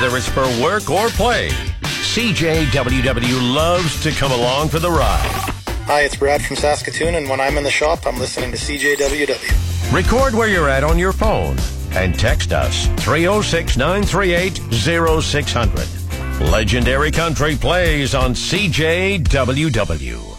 whether it's for work or play, CJWW loves to come along for the ride. Hi, it's Brad from Saskatoon, and when I'm in the shop, I'm listening to CJWW. Record where you're at on your phone and text us 306-938-0600. Legendary Country plays on CJWW.